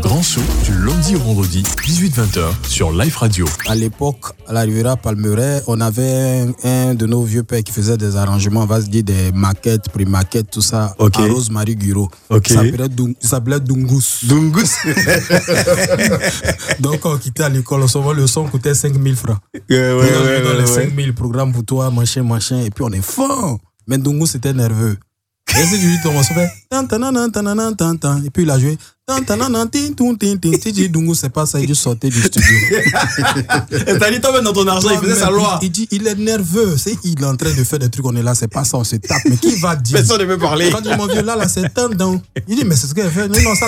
Grand Show du lundi au vendredi, 18-20h sur Life Radio. À l'époque, à la Riviera Palmeraie, on avait un de nos vieux pères qui faisait des arrangements, on va se dire des maquettes, pré-maquettes, tout ça, à Rosemary Guro. Okay. Il s'appelait Dungus. Dungus. Donc, quand on quittait à l'école, souvent le son coûtait 5 000 francs. Ouais. 5 000 programmes pour toi, machin, et puis on est fort. Mais Dungus, c'était nerveux. Et c'est du on se fait et puis il a joué Dungus, c'est pas ça, il est sorti du studio. Et t'as dit toi dans ton argent, il faisait sa loi. Il dit il est nerveux, il est en train de faire des trucs, on est là, c'est pas ça, on se tape, mais qui va dire? Personne ne veut parler. Quand il dit mon vieux là c'est tendance. Il dit mais c'est ce qu'elle fait. Non, ça